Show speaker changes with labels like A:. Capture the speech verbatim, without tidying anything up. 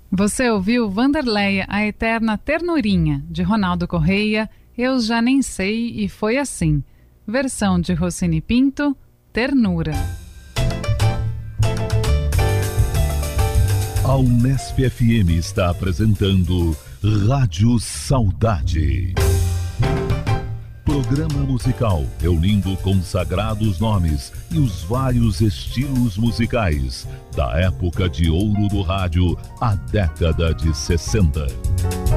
A: Você ouviu Vanderleia, a Eterna Ternurinha, de Ronaldo Correia, Eu Já Nem Sei e Foi Assim. Versão de Rossini Pinto, Ternura.
B: A Unesp F M está apresentando Rádio Saudade. Programa musical reunindo consagrados nomes e os vários estilos musicais da época de ouro do rádio, a década de sessenta.